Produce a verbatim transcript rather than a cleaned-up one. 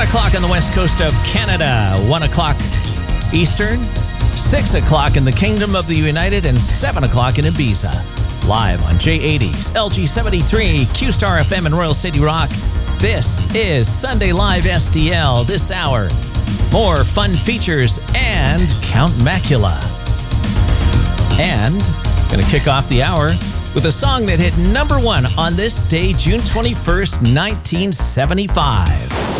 o'clock on the west coast of Canada, one o'clock Eastern, six o'clock in the Kingdom of the United, and seven o'clock in Ibiza. Live on J eighties, L G seventy-three, Q-Star F M in Royal City Rock. This is Sunday Live S D L. This hour, more fun features and Count Macula. And going to kick off the hour with a song that hit number one on this day, June twenty-first, nineteen seventy-five.